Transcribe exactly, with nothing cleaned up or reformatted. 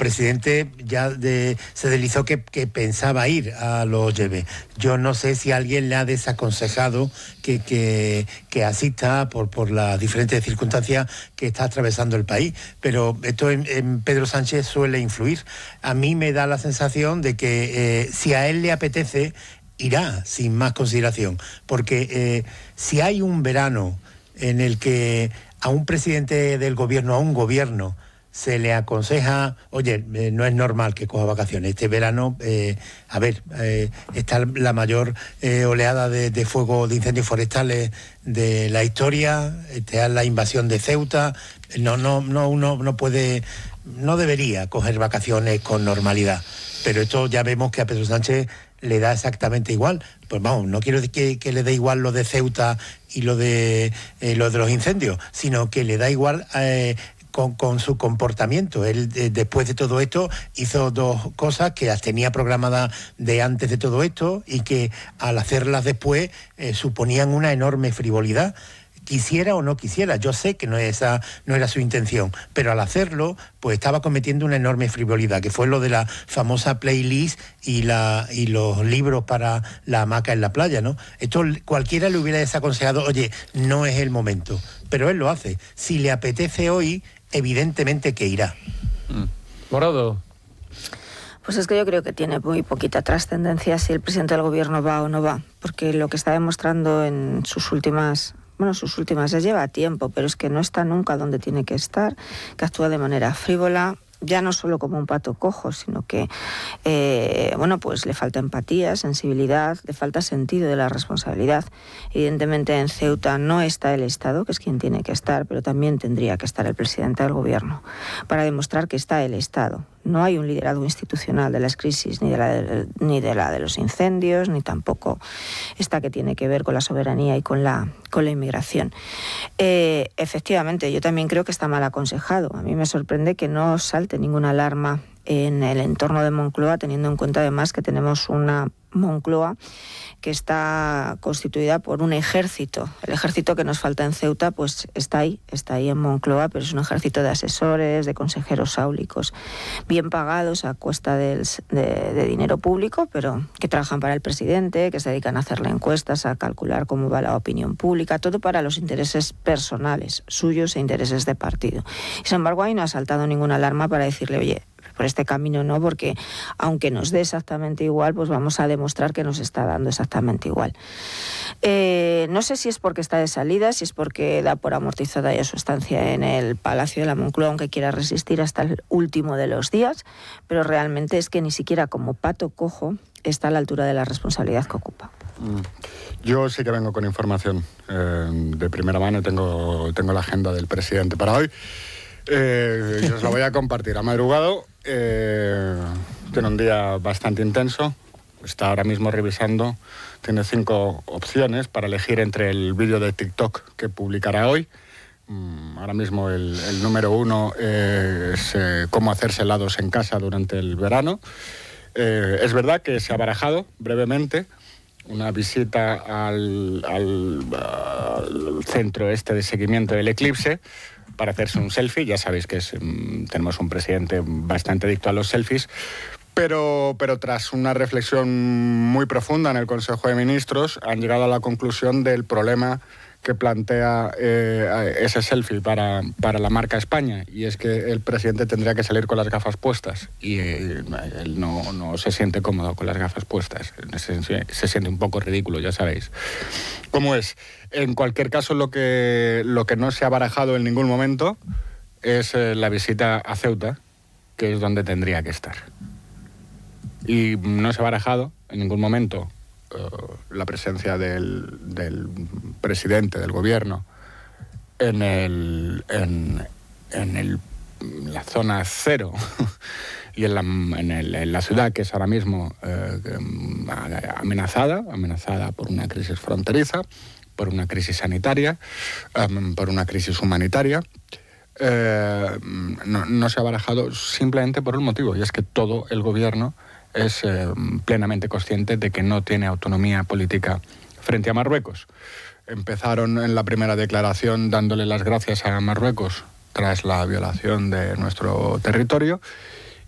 presidente ya de, se deslizó que, que pensaba ir a los Lleves. Yo no sé si alguien le ha desaconsejado que, que, que asista por, por las diferentes circunstancias que está atravesando el país, pero esto en, en Pedro Sánchez suele influir. A mí me da la sensación de que eh, si a él le apetece, irá sin más consideración, porque eh, si hay un verano en el que a un presidente del gobierno, a un gobierno, se le aconseja, oye, eh, no es normal que coja vacaciones. Este verano, eh, a ver, eh, está la mayor eh, oleada de, de fuego, de incendios forestales de la historia, está la invasión de Ceuta. No, no, no, uno no puede, no debería coger vacaciones con normalidad. Pero esto ya vemos que a Pedro Sánchez le da exactamente igual. Pues vamos, no quiero decir que, que le dé igual lo de Ceuta y lo de eh, lo de los incendios, sino que le da igual eh, Con, con su comportamiento. Él, eh, después de todo esto, hizo dos cosas que las tenía programadas de antes de todo esto y que al hacerlas después eh, suponían una enorme frivolidad. Quisiera o no quisiera, yo sé que no, esa, no era su intención, pero al hacerlo, pues estaba cometiendo una enorme frivolidad, que fue lo de la famosa playlist y, la, y los libros para la hamaca en la playa, ¿no? Esto cualquiera le hubiera desaconsejado, oye, no es el momento, pero él lo hace. Si le apetece hoy, evidentemente que irá. Mm. Morado. Pues es que yo creo que tiene muy poquita trascendencia si el presidente del gobierno va o no va, porque lo que está demostrando en sus últimas... Bueno, sus últimas ya lleva tiempo, pero es que no está nunca donde tiene que estar, que actúa de manera frívola, ya no solo como un pato cojo, sino que, eh, bueno, pues le falta empatía, sensibilidad, le falta sentido de la responsabilidad. Evidentemente en Ceuta no está el Estado, que es quien tiene que estar, pero también tendría que estar el presidente del gobierno, para demostrar que está el Estado. No hay un liderazgo institucional de las crisis, ni de la de, ni de la de los incendios, ni tampoco esta que tiene que ver con la soberanía y con la, con la inmigración. Eh, efectivamente, yo también creo que está mal aconsejado. A mí me sorprende que no salte ninguna alarma en el entorno de Moncloa, teniendo en cuenta además que tenemos una Moncloa que está constituida por un ejército. El ejército que nos falta en Ceuta, pues está ahí, está ahí en Moncloa, pero es un ejército de asesores, de consejeros áulicos, bien pagados a cuesta del, de, de dinero público, pero que trabajan para el presidente, que se dedican a hacerle encuestas, a calcular cómo va la opinión pública, todo para los intereses personales, suyos e intereses de partido. Y, sin embargo, ahí no ha saltado ninguna alarma para decirle, oye, por este camino no, porque aunque nos dé exactamente igual, pues vamos a demostrar que nos está dando exactamente igual. Eh, no sé si es porque está de salida, si es porque da por amortizada ya su estancia en el Palacio de la Moncloa, aunque quiera resistir hasta el último de los días, pero realmente es que ni siquiera como pato cojo está a la altura de la responsabilidad que ocupa. Yo sí que vengo con información eh, de primera mano, tengo, tengo la agenda del presidente para hoy. Eh, yo os la voy a compartir. Ha madrugado, eh, tiene un día bastante intenso, está ahora mismo revisando, tiene cinco opciones para elegir entre el vídeo de TikTok que publicará hoy. Mm, ahora mismo el, el número uno eh, es eh, cómo hacerse helados en casa durante el verano. Eh, es verdad que se ha barajado brevemente una visita al, al, al centro este de seguimiento del eclipse, para hacerse un selfie. Ya sabéis que es, tenemos un presidente bastante adicto a los selfies, pero, pero tras una reflexión muy profunda en el Consejo de Ministros han llegado a la conclusión del problema que plantea eh, ese selfie para, para la marca España, y es que el presidente tendría que salir con las gafas puestas y eh, él no, no se siente cómodo con las gafas puestas, se, se siente un poco ridículo, ya sabéis cómo es. En cualquier caso, lo que, lo que no se ha barajado en ningún momento es eh, la visita a Ceuta, que es donde tendría que estar, y no se ha barajado en ningún momento Uh, la presencia del, del presidente del gobierno en, el, en, en, el, en la zona cero y en la, en, el, en la ciudad que es ahora mismo eh, amenazada, amenazada por una crisis fronteriza, por una crisis sanitaria, um, por una crisis humanitaria. Eh, no, no se ha barajado simplemente por un motivo, y es que todo el gobierno es eh, plenamente consciente de que no tiene autonomía política frente a Marruecos. Empezaron en la primera declaración dándole las gracias a Marruecos tras la violación de nuestro territorio,